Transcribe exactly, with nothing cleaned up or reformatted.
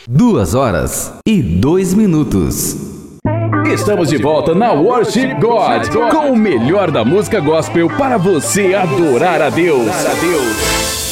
Duas horas e dois minutos. Estamos de volta na Worship God, com o melhor da música gospel para você adorar a Deus.